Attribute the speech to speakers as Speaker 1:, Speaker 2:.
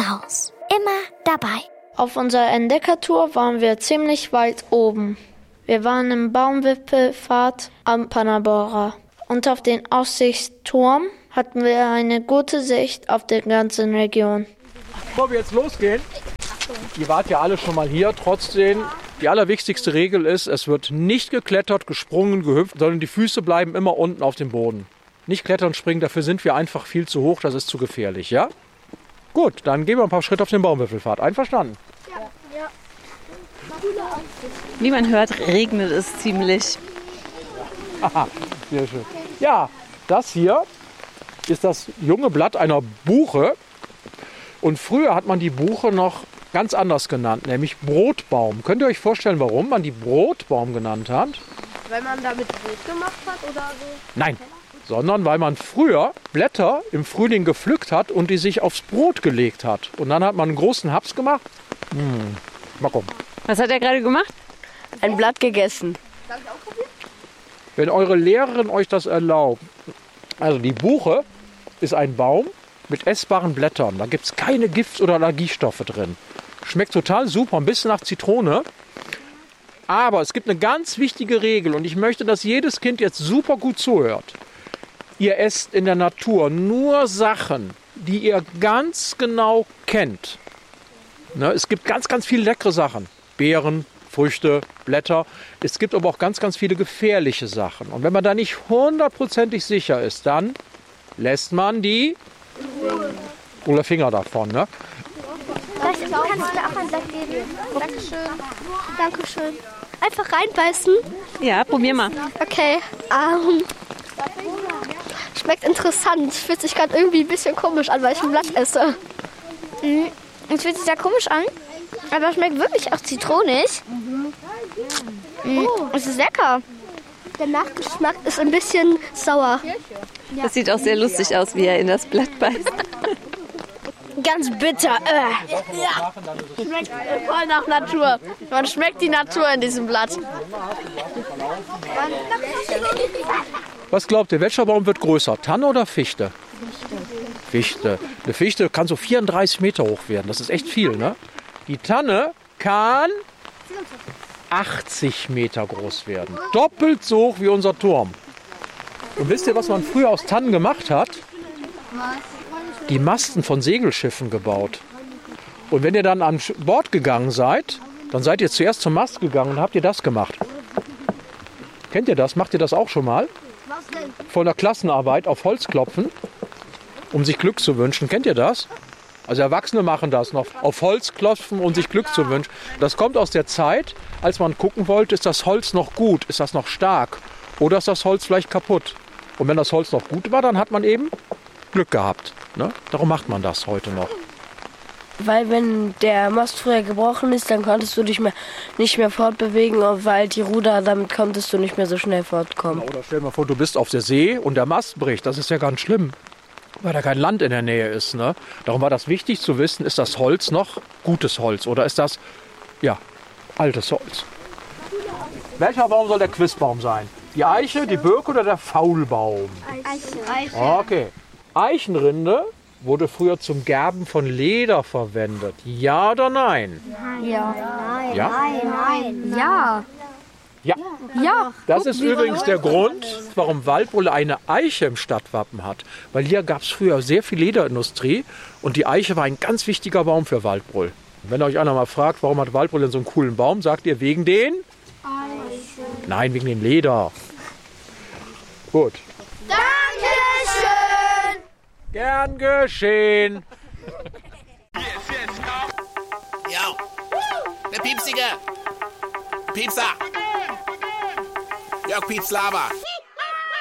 Speaker 1: Haus. Immer dabei.
Speaker 2: Auf unserer Entdeckertour waren wir ziemlich weit oben. Wir waren im Baumwipfelpfad am Panabora. Und auf den Aussichtsturm hatten wir eine gute Sicht auf die ganze Region.
Speaker 3: Bevor wir jetzt losgehen, ihr wart ja alle schon mal hier, trotzdem, die allerwichtigste Regel ist, es wird nicht geklettert, gesprungen, gehüpft, sondern die Füße bleiben immer unten auf dem Boden. Nicht klettern und springen, dafür sind wir einfach viel zu hoch, das ist zu gefährlich, ja? Gut, dann gehen wir ein paar Schritte auf den Baumwipfelpfad. Einverstanden?
Speaker 4: Ja. Wie man hört, regnet es ziemlich.
Speaker 3: Aha, sehr schön. Ja, das hier ist das junge Blatt einer Buche. Und früher hat man die Buche noch ganz anders genannt, nämlich Brotbaum. Könnt ihr euch vorstellen, warum man die Brotbaum genannt hat?
Speaker 5: Weil man damit Brot gemacht hat oder so?
Speaker 3: Nein, sondern weil man früher Blätter im Frühling gepflückt hat und die sich aufs Brot gelegt hat. Und dann hat man einen großen Haps gemacht. Mal gucken.
Speaker 4: Was hat er gerade gemacht?
Speaker 5: Ein Blatt gegessen.
Speaker 3: Wenn eure Lehrerin euch das erlaubt. Also die Buche ist ein Baum mit essbaren Blättern. Da gibt es keine Gift- oder Allergiestoffe drin. Schmeckt total super, ein bisschen nach Zitrone. Aber es gibt eine ganz wichtige Regel und ich möchte, dass jedes Kind jetzt super gut zuhört. Ihr esst in der Natur nur Sachen, die ihr ganz genau kennt. Ne, es gibt ganz, ganz viele leckere Sachen. Beeren, Früchte, Blätter. Es gibt aber auch ganz, ganz viele gefährliche Sachen. Und wenn man da nicht hundertprozentig sicher ist, dann lässt man die oder Finger davon. Ne?
Speaker 1: Kannst du mir auch ein Blatt geben? Dankeschön. Dankeschön. Einfach reinbeißen.
Speaker 4: Ja, probier mal.
Speaker 1: Okay. Schmeckt interessant. Fühlt sich gerade irgendwie ein bisschen komisch an, weil ich ein Blatt esse. Es fühlt sich ja komisch an, aber es schmeckt wirklich auch zitronig. Es ist lecker. Der Nachgeschmack ist ein bisschen sauer.
Speaker 4: Das sieht auch sehr lustig aus, wie er in das Blatt beißt.
Speaker 5: Ganz bitter. Ja. Schmeckt voll nach Natur. Man schmeckt die Natur in diesem Blatt.
Speaker 3: Was glaubt ihr, welcher Baum wird größer? Tanne oder Fichte? Fichte. Eine Fichte kann so 34 Meter hoch werden. Das ist echt viel, ne? Die Tanne kann 80 Meter groß werden. Doppelt so hoch wie unser Turm. Und wisst ihr, was man früher aus Tannen gemacht hat? Die Masten von Segelschiffen gebaut. Und wenn ihr dann an Bord gegangen seid, dann seid ihr zuerst zum Mast gegangen und habt ihr das gemacht. Kennt ihr das? Macht ihr das auch schon mal? Von der Klassenarbeit auf Holz klopfen, um sich Glück zu wünschen. Kennt ihr das? Also Erwachsene machen das noch. Auf Holz klopfen, um sich Glück zu wünschen. Das kommt aus der Zeit, als man gucken wollte, ist das Holz noch gut? Ist das noch stark? Oder ist das Holz vielleicht kaputt? Und wenn das Holz noch gut war, dann hat man eben Glück gehabt. Ne? Darum macht man das heute noch.
Speaker 5: Weil wenn der Mast früher gebrochen ist, dann konntest du dich nicht mehr fortbewegen, weil die Ruder, damit konntest du nicht mehr so schnell fortkommen.
Speaker 3: Oder stell dir mal vor, du bist auf der See und der Mast bricht. Das ist ja ganz schlimm, weil da kein Land in der Nähe ist. Ne? Darum war das wichtig zu wissen, ist das Holz noch gutes Holz oder ist das, ja, altes Holz? Welcher Baum soll der Quizbaum sein? Die Eiche, die Birke oder der Faulbaum? Eiche. Okay. Eichenrinde wurde früher zum Gerben von Leder verwendet. Ja oder nein?
Speaker 1: Ja.
Speaker 3: Ja?
Speaker 1: Nein. Ja.
Speaker 3: Ja.
Speaker 1: Ja.
Speaker 3: Das ist übrigens der Grund, warum Waldbröl eine Eiche im Stadtwappen hat. Weil hier gab es früher sehr viel Lederindustrie und die Eiche war ein ganz wichtiger Baum für Waldbröl. Wenn euch einer mal fragt, warum hat Waldbröl denn so einen coolen Baum, sagt ihr wegen den? Eiche. Nein, wegen dem Leder. Gut.
Speaker 1: Dankeschön.
Speaker 3: Gern geschehen.
Speaker 6: Ja, der Piepsige. Piepser. Jörg Piepslava.